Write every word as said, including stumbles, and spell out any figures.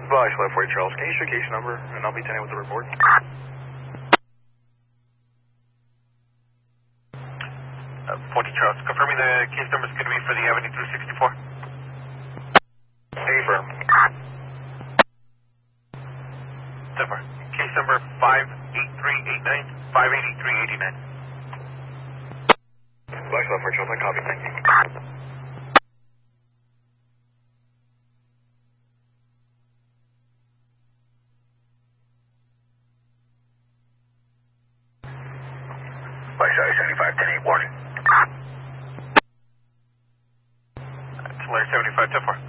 Flash left for Charles. Can you issue case number and I'll be attending with the report? Uh, forty Charles. Confirming the case number is going to be for the Avenue three sixty-four. Affirm. Zipper. Case number five eight three eight nine, five eight three eight nine. Flash left for Charles. I copy. Thank you. Flash seventy-five ten eight warning. Tulare seventy-five ten four.